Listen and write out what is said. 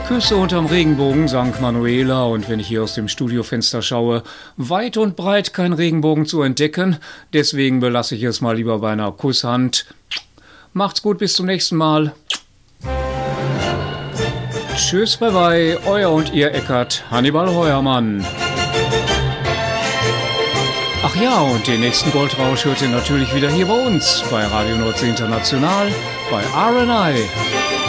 Küsse unterm Regenbogen, sang Manuela, und wenn ich hier aus dem Studiofenster schaue, weit und breit kein Regenbogen zu entdecken, deswegen belasse ich es mal lieber bei einer Kusshand. Macht's gut, bis zum nächsten Mal. Tschüss, bye bye, euer und ihr Eckart Hannibal Heuermann. Ach ja, und den nächsten Goldrausch hört ihr natürlich wieder hier bei uns, bei Radio Nordsee International, bei RNI.